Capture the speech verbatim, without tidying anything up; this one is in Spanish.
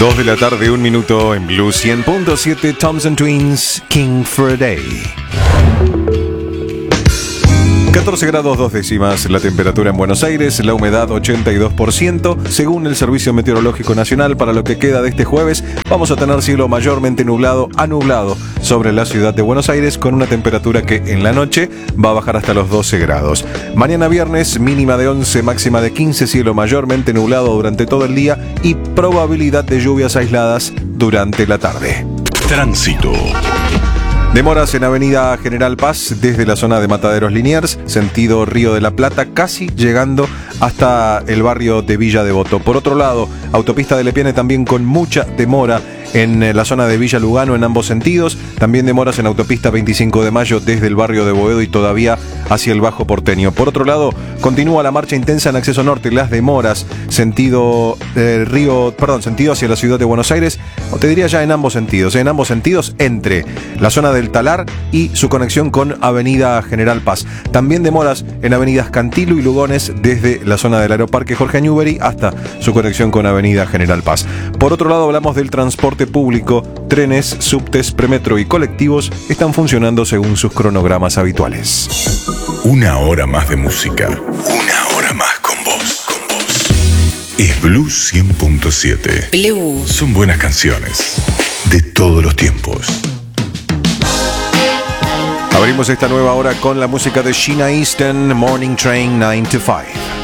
dos de la tarde, un minuto en Blue cien punto siete, Thompson Twins, King for a Day. catorce grados dos décimas la temperatura en Buenos Aires, la humedad ochenta y dos por ciento. Según el Servicio Meteorológico Nacional, para lo que queda de este jueves, vamos a tener cielo mayormente nublado a nublado sobre la ciudad de Buenos Aires, con una temperatura que en la noche va a bajar hasta los doce grados. Mañana viernes, mínima de once, máxima de quince, cielo mayormente nublado durante todo el día y probabilidad de lluvias aisladas durante la tarde. Tránsito. Demoras en Avenida General Paz desde la zona de Mataderos Liniers, sentido Río de la Plata, casi llegando hasta el barrio de Villa Devoto. Por otro lado, autopista de Lepiane también con mucha demora en la zona de Villa Lugano en ambos sentidos. También demoras en autopista veinticinco de mayo desde el barrio de Boedo y todavía hacia el Bajo Porteño. Por otro lado, continúa la marcha intensa en acceso norte, las demoras sentido eh, Río, perdón, sentido hacia la ciudad de Buenos Aires, o te diría ya en ambos sentidos, en ambos sentidos entre la zona del Talar y su conexión con Avenida General Paz. También demoras en avenidas Cantilo y Lugones desde la zona del Aeroparque Jorge Newbery hasta su conexión con Avenida General Paz. Por otro lado, hablamos del transporte público. Trenes, subtes, premetro y colectivos están funcionando según sus cronogramas habituales. Una hora más de música. Una hora más con vos. Con vos. Es Blue cien punto siete. Blue. Son buenas canciones de todos los tiempos. Abrimos esta nueva hora con la música de Sheena Easton, Morning Train nine to five.